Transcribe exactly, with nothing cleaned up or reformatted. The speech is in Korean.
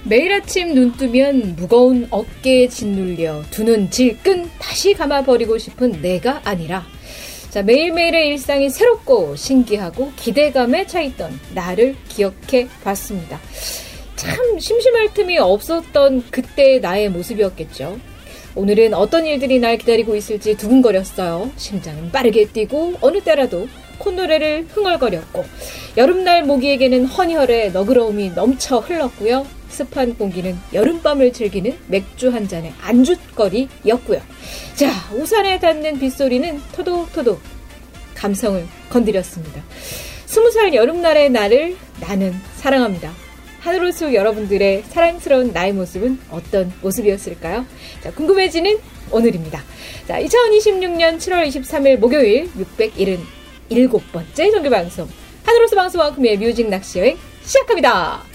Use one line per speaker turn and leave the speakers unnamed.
매일 아침 눈 뜨면 무거운 어깨에 짓눌려 두 눈 질끈 다시 감아버리고 싶은 내가 아니라 자, 매일매일의 일상이 새롭고 신기하고 기대감에 차있던 나를 기억해 봤습니다. 참 심심할 틈이 없었던 그때의 나의 모습이었겠죠. 오늘은 어떤 일들이 날 기다리고 있을지 두근거렸어요. 심장은 빠르게 뛰고 어느 때라도 콧노래를 흥얼거렸고 여름날 모기에게는 허니헐의 너그러움이 넘쳐 흘렀고요. 습한 공기는 여름밤을 즐기는 맥주 한 잔의 안주거리였고요. 자, 우산에 닿는 빗소리는 토독토독 감성을 건드렸습니다. 스무 살 여름날의 나를 나는 사랑합니다. 하늘호수 여러분들의 사랑스러운 나의 모습은 어떤 모습이었을까요? 자, 궁금해지는 오늘입니다. 자, 이천이십육 년 칠월 이십삼일 목요일 육백칠십칠 번째 정규방송 하늘호수 방송과 금요일 뮤직 낚시여행 시작합니다.